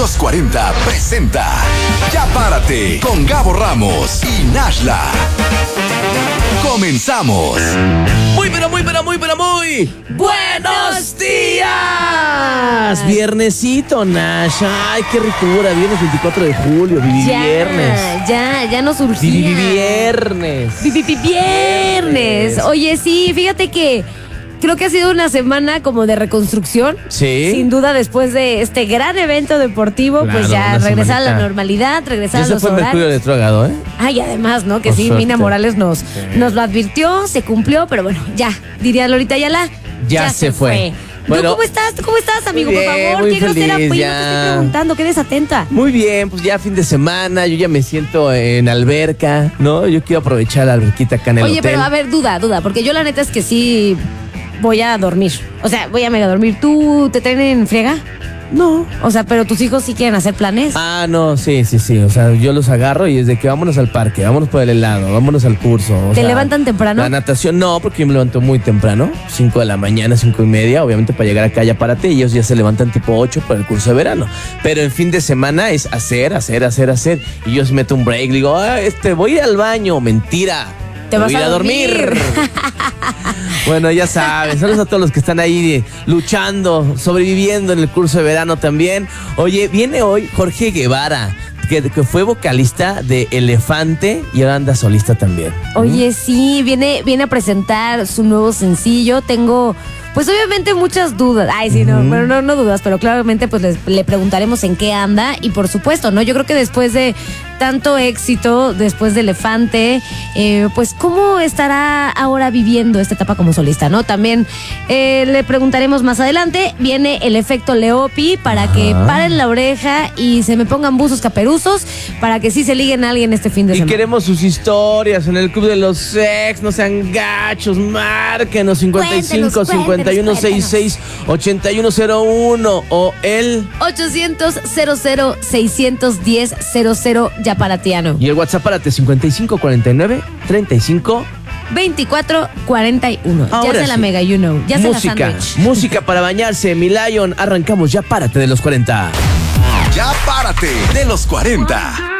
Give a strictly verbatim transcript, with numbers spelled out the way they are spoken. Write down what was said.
los cuarenta presenta Ya Párate con Gabo Ramos y Nashla. Comenzamos. Muy, pero muy, pero muy, pero muy ¡buenos días! Viernesito, Nash. Ay, qué ricura. Viernes veinticuatro de julio. Vivi ya, viernes. Ya, ya nos urgía. Vivi viernes. Vivi viernes. Oye, sí, fíjate que creo que ha sido una semana como de reconstrucción. Sí. Sin duda, después de este gran evento deportivo, Claro, pues ya una regresar a la semanita. normalidad, regresar a Ese los fue Mercurio horarios. retrógrado, ¿eh? Ay, además, ¿no? Que Por sí, suerte. Mina Morales nos, nos lo advirtió, se cumplió, pero bueno, ya, diría Lolita Ayala. Ya se fue. Bueno, ¿Tú cómo estás? ¿Tú cómo estás, amigo? muy bien, Por favor, muy qué grosera feliz, fui. Yo ya. te estoy preguntando, qué desatenta. Muy bien, pues ya fin de semana, yo ya me siento en alberca, ¿no? Yo quiero aprovechar la alberquita acá en el Oye, hotel. pero a ver, duda, duda, porque yo la neta es que sí voy a dormir. O sea, voy a mega dormir. ¿Tú te traen en friega? No. O sea, pero tus hijos sí quieren hacer planes. Ah, no, sí, sí, sí. O sea, yo los agarro y es de que vámonos al parque, vámonos por el helado, vámonos al curso. O ¿Te sea, levantan temprano? La natación no, porque yo me levanto muy temprano, cinco de la mañana, cinco y media, obviamente para llegar acá ya párate, y ellos ya se levantan tipo ocho para el curso de verano. Pero en fin de semana es hacer, hacer, hacer, hacer. Y yo se meto un break, digo, ah, este, voy a ir al baño. Mentira. Te vas voy a ir a a dormir. dormir. Bueno, ya saben, saludos a todos los que están ahí eh, luchando, sobreviviendo en el curso de verano también. Oye, viene hoy Jorge Guevara, que, que fue vocalista de Elefante y ahora anda solista también. Oye, sí, viene, viene a presentar su nuevo sencillo. Tengo, pues obviamente muchas dudas. Ay, sí, no, Ujú. bueno, no, no dudas, pero claramente pues les- le preguntaremos en qué anda. Y por supuesto, ¿no? Yo creo que después de tanto éxito, después de Elefante, eh, pues cómo estará ahora viviendo esta etapa como solista, ¿no? También eh, le preguntaremos más adelante. Viene el efecto Leopi para Ajá. que paren la oreja y se me pongan buzos caperuzos para que sí se liguen a alguien este fin de Y semana. queremos sus historias en el Club de los Ex, no sean gachos, márquenos cincuenta y cinco, Cuéntenos, cincuenta y uno, sesenta y seis, ochenta y uno cero uno o el... ochocientos, cero cero, seiscientos diez, cero cero, Yaparatiano. Y el WhatsApp párate cincuenta y cinco, cuarenta y nueve, treinta y cinco. veinticuatro cuarenta y uno. Ya Ahora se la sí. mega, you know. Ya se la Música, sándwich. música para bañarse, mi Lion. Arrancamos, ya párate de los cuarenta. Ya Párate de los cuarenta.